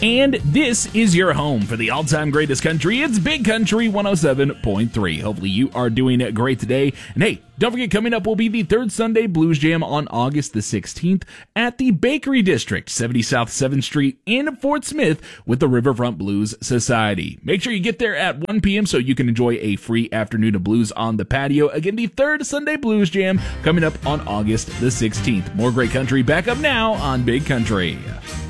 And this is your home for the all-time greatest country. It's Big Country 107.3. Hopefully you are doing great today. And hey, don't forget, coming up will be the third Sunday Blues Jam on August the 16th at the Bakery District, 70 South 7th Street in Fort Smith with the Riverfront Blues Society. Make sure you get there at 1 p.m. so you can enjoy a free afternoon of blues on the patio. Again, the third Sunday Blues Jam coming up on August the 16th. More great country back up now on Big Country.